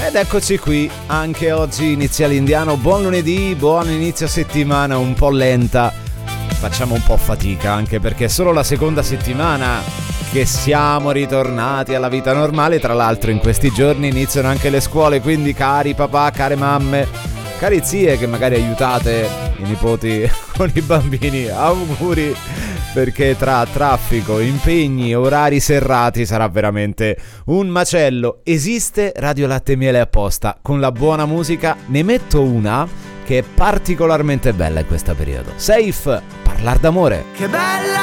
Ed eccoci qui, anche oggi inizia l'Indiano. Buon lunedì, buon inizio settimana, un po' lenta. Facciamo un po' fatica anche perché è solo la seconda settimana che siamo ritornati alla vita normale. Tra l'altro in questi giorni iniziano anche le scuole, quindi cari papà, care mamme, cari zie che magari aiutate i nipoti con i bambini, auguri, perché tra traffico, impegni, orari serrati sarà veramente un macello. Esiste Radio Latte e Miele apposta, con la buona musica. Ne metto una che è particolarmente bella in questo periodo. Safe, Parlar d'amore. Che bella